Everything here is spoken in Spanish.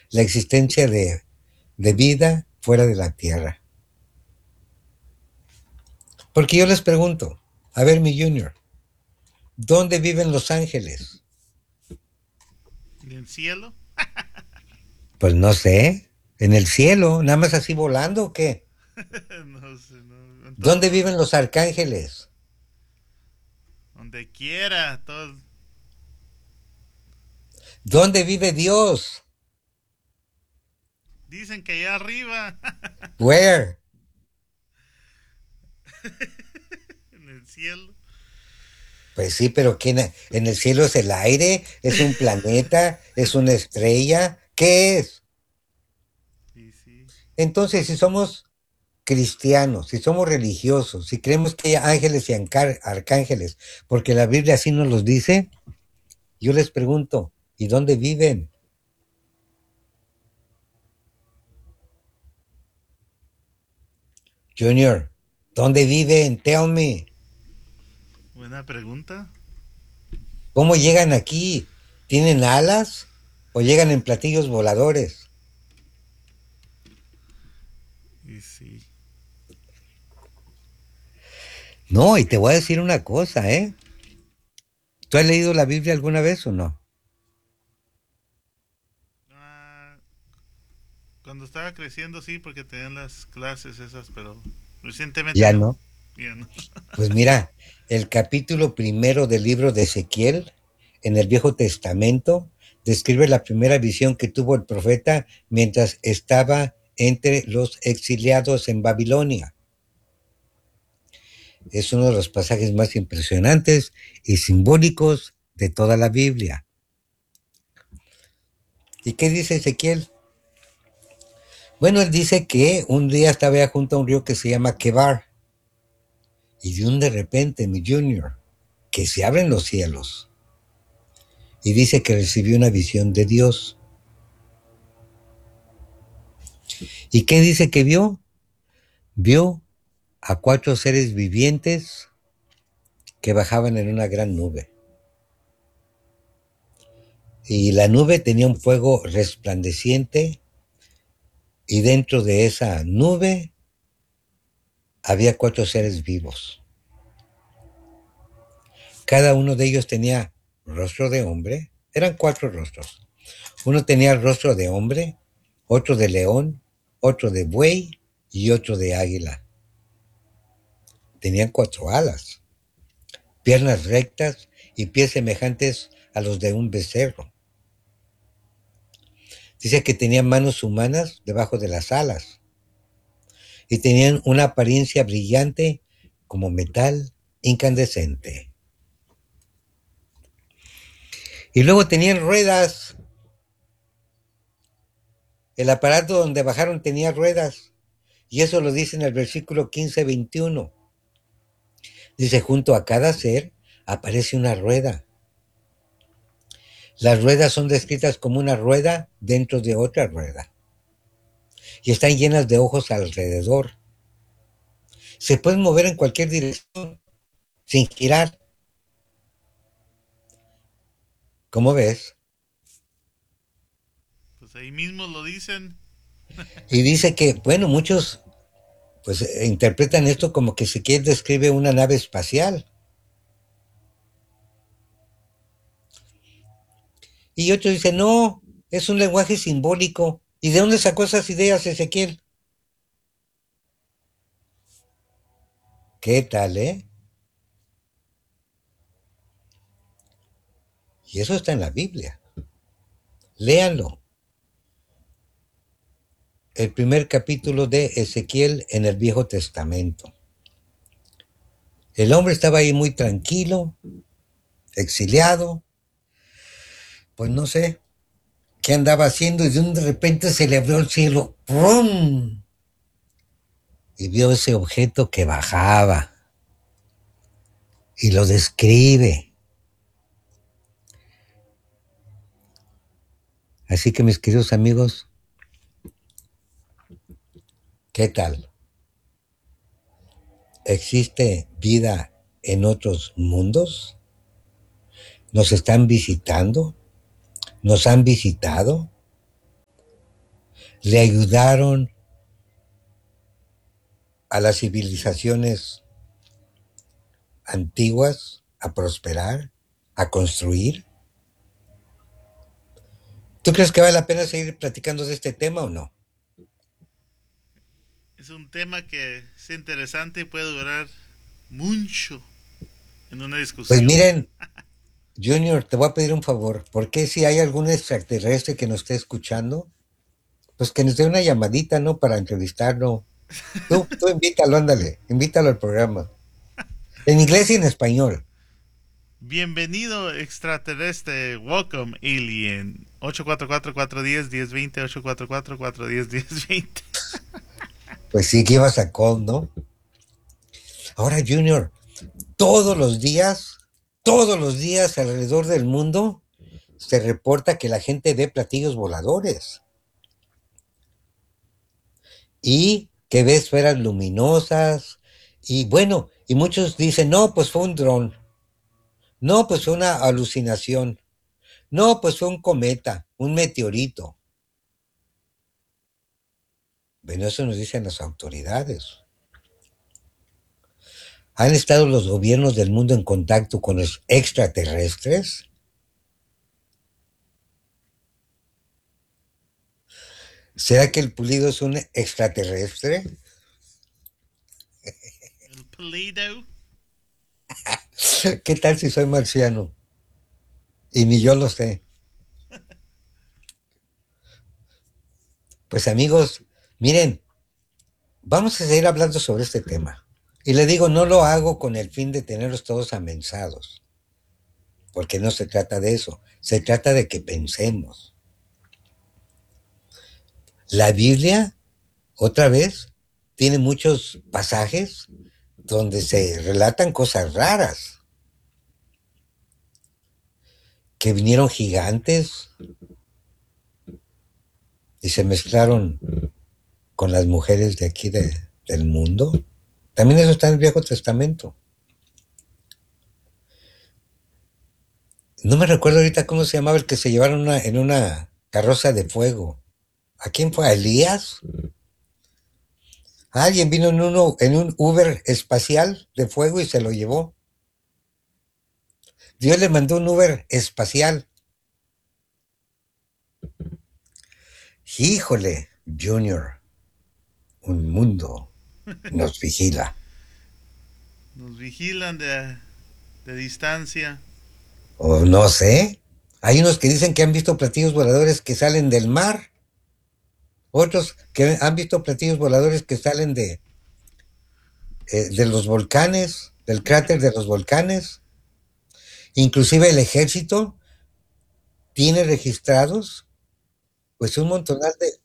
la existencia de vida fuera de la Tierra. Porque yo les pregunto, a ver mi Junior, ¿dónde viven los ángeles? ¿En el cielo? Pues no sé, en el cielo, nada más así volando o qué. No sé, no. En ¿Dónde todo. viven los arcángeles? Donde quiera. Todos ¿Dónde vive Dios? dicen que allá arriba. Where? En el cielo. Pues sí, pero ¿quién? ¿En el cielo es el aire? ¿Es un planeta? ¿Es una estrella? ¿Qué es? Sí, sí. Entonces, si somos cristianos, si somos religiosos, si creemos que hay ángeles y arcángeles, porque la Biblia así nos los dice, yo les pregunto, ¿y dónde viven? Junior, ¿dónde viven? Tell me. Buena pregunta. ¿Cómo llegan aquí? ¿Tienen alas o llegan en platillos voladores? Y sí. No, y te voy a decir una cosa, ¿eh? ¿Tú has leído la Biblia alguna vez o no? Ah, cuando estaba creciendo sí, porque tenían las clases esas, pero recientemente Ya no. no. Ya no. Pues mira, el capítulo primero del libro de Ezequiel, en el Viejo Testamento, describe la primera visión que tuvo el profeta mientras estaba entre los exiliados en Babilonia. Es uno de los pasajes más impresionantes y simbólicos de toda la Biblia. ¿Y qué dice Ezequiel? Bueno, él dice que un día estaba junto a un río que se llama Kebar, y de repente, mi Junior, que se abren los cielos, y dice que recibió una visión de Dios. ¿Y qué dice que vio? Vio a cuatro seres vivientes que bajaban en una gran nube. Y la nube tenía un fuego resplandeciente, y dentro de esa nube había cuatro seres vivos. Cada uno de ellos tenía rostro de hombre. Eran cuatro rostros. Uno tenía el rostro de hombre, otro de león, otro de buey y otro de águila. Tenían cuatro alas, piernas rectas y pies semejantes a los de un becerro. Dice que tenían manos humanas debajo de las alas y tenían una apariencia brillante como metal incandescente. Y luego tenían ruedas. El aparato donde bajaron tenía ruedas. Y eso lo dice en el versículo 15-21. Dice, junto a cada ser aparece una rueda. Las ruedas son descritas como una rueda dentro de otra rueda. Y están llenas de ojos alrededor. Se pueden mover en cualquier dirección sin girar. ¿Cómo ves? Pues ahí mismo lo dicen. Y dice que, bueno, muchos pues interpretan esto como que Ezequiel describe una nave espacial. Y otros dicen, no, es un lenguaje simbólico. ¿Y de dónde sacó esas ideas Ezequiel? ¿Qué tal, eh? Y eso está en la Biblia. Léanlo. El primer capítulo de Ezequiel en el Viejo Testamento. El hombre estaba ahí muy tranquilo, exiliado, pues no sé qué andaba haciendo y de repente se le abrió el cielo, ¡prum! Y vio ese objeto que bajaba y lo describe. Así que mis queridos amigos, ¿qué tal? ¿Existe vida en otros mundos? ¿Nos están visitando? ¿Nos han visitado? le ayudaron a las civilizaciones antiguas a prosperar, a construir. ¿Tú crees que vale la pena seguir platicando de este tema o no? Es un tema que es interesante y puede durar mucho en una Pues discusión. miren, Junior, te voy a pedir un favor. ¿Por qué si hay algún extraterrestre que nos esté escuchando? Pues que nos dé una llamadita, ¿no? Para entrevistarlo. Tú invítalo, ándale, invítalo al programa. En inglés y en español. Bienvenido extraterrestre, welcome alien. 844-410-1020, 844-410-1020. Pues sí, que ibas a call, ¿no? Ahora, Junior, todos los días alrededor del mundo se reporta que la gente ve platillos voladores y que ve esferas luminosas. Y bueno, y muchos dicen, no, pues fue un dron, no, pues fue una alucinación, no, pues fue un cometa, un meteorito. Bueno, eso nos dicen las autoridades. ¿Han estado los gobiernos del mundo en contacto con los extraterrestres? ¿Será que el pulido es un extraterrestre? El Play-Doh. ¿Qué tal si soy marciano? Y ni yo lo sé. Pues amigos, miren, vamos a seguir hablando sobre este tema. Y le digo, no lo hago con el fin de tenerlos todos amensados, porque no se trata de eso, se trata de que pensemos. La Biblia, otra vez, tiene muchos pasajes donde se relatan cosas raras, que vinieron gigantes y se mezclaron con las mujeres de aquí del mundo. También eso está en el Viejo Testamento. No me recuerdo ahorita cómo se llamaba el que se llevaron en una carroza de fuego. ¿A quién fue? ¿A Elías? Alguien vino en un Uber espacial de fuego y se lo llevó. Dios le mandó un Uber espacial. Híjole, Junior, un mundo nos vigila. Nos vigilan de distancia. O no sé. Hay unos que dicen que han visto platillos voladores que salen del mar. Otros que han visto platillos voladores que salen de los volcanes, del cráter de los volcanes. Inclusive el ejército tiene registrados pues un montonal